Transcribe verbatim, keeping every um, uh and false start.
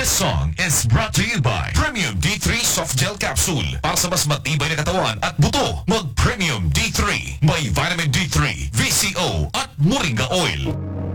This song is brought to you by Premium D three Soft Gel Capsule. Para sa mas matibay na katawan at buto, mag Premium D three. May vitamin D three, V C O at Moringa Oil.